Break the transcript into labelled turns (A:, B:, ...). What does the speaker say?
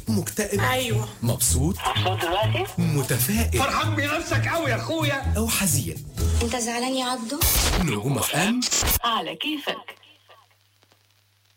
A: مكتئب؟
B: ايوه.
A: مبسوط؟
C: دلوقتي
A: متفائل؟
D: فرحان بنفسك قوي يا اخويا.
A: أو حزين؟
E: انت زعلان يا عبدو؟
A: نجوم اف ام
C: على كيفك.